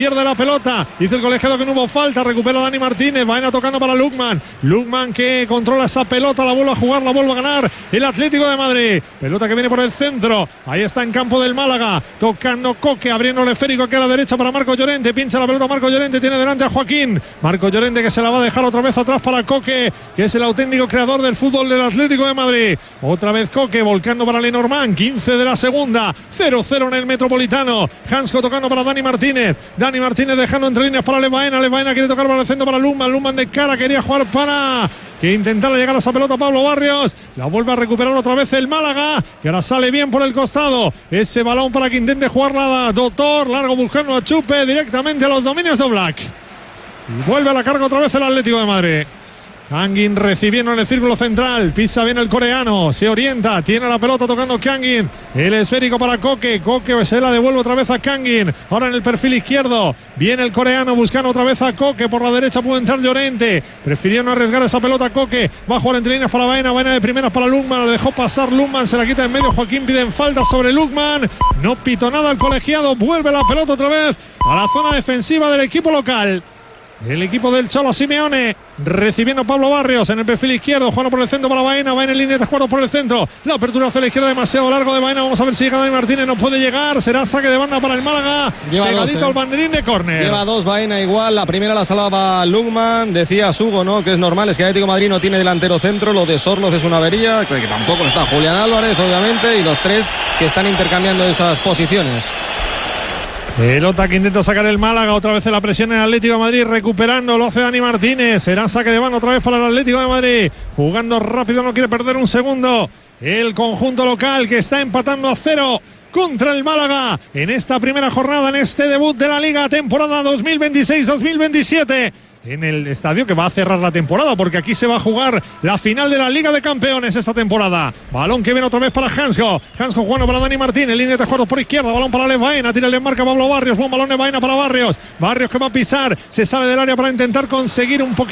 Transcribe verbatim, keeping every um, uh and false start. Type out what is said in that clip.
Pierde la pelota, dice el colegiado que no hubo falta, recupera Dani Martínez, Baena tocando para Lukman, Lukman que controla esa pelota, la vuelve a jugar, la vuelve a ganar el Atlético de Madrid, pelota que viene por el centro, ahí está en campo del Málaga, tocando Coque, abriendo el esférico aquí a la derecha para Marco Llorente, pincha la pelota Marco Llorente, tiene delante a Joaquín, Marco Llorente que se la va a dejar otra vez atrás para Coque, que es el auténtico creador del fútbol del Atlético de Madrid, otra vez Coque, volcando para Lenormand, quince de la segunda, cero cero en el Metropolitano, Hansko tocando para Dani Martínez, Dani Martínez dejando entre líneas para Levaena, Levaena quiere tocar para el centro para Lukman, Lukman de cara, quería jugar para que intentara llegar a esa pelota Pablo Barrios, la vuelve a recuperar otra vez el Málaga, que ahora sale bien por el costado, ese balón para que intente jugarla Doctor, largo buscando a Chupe, directamente a los dominios de Black, y vuelve a la carga otra vez el Atlético de Madrid. Kangin recibiendo en el círculo central, pisa bien el coreano, se orienta, tiene la pelota tocando Kangin, el esférico para Coque, Coque se la devuelve otra vez a Kangin, ahora en el perfil izquierdo, viene el coreano buscando otra vez a Coque, por la derecha puede entrar Llorente, prefirió no arriesgar esa pelota Coque, va a jugar entre líneas para Baena, Baena de primeras para Lukman, le dejó pasar Lukman, se la quita en medio, Joaquín pide en falta sobre Lukman, no pitó nada el colegiado, vuelve la pelota otra vez a la zona defensiva del equipo local. El equipo del Cholo Simeone recibiendo a Pablo Barrios en el perfil izquierdo, jugando por el centro para Baena, Baena en línea de cuartos por el centro, la apertura hacia la izquierda demasiado largo de Baena, vamos a ver si llega Dani Martínez, no puede llegar, será saque de banda para el Málaga, lleva pegadito dos, eh. al banderín de córner. Lleva dos Baena igual, la primera la salvaba Lukman, decía Sugo, ¿no? Que es normal, es que Atlético de Madrid no tiene delantero centro, lo de Sorloz es una avería, que tampoco está Julián Álvarez, obviamente, y los tres que están intercambiando esas posiciones. Pelota que intenta sacar el Málaga, otra vez en la presión en el Atlético de Madrid, recuperando, lo hace Dani Martínez, será saque de banda otra vez para el Atlético de Madrid, jugando rápido, no quiere perder un segundo, el conjunto local que está empatando a cero contra el Málaga en esta primera jornada, en este debut de la Liga, temporada dos mil veintiséis dos mil veintisiete. En el estadio que va a cerrar la temporada, porque aquí se va a jugar la final de la Liga de Campeones esta temporada. Balón que viene otra vez para Hansko. Hansko jugando para Dani Martínez, línea de cuartos por izquierda, balón para Levaena, tira, le marca Pablo Barrios, buen balón de Levaena para Barrios. Barrios que va a pisar, se sale del área para intentar conseguir un poquito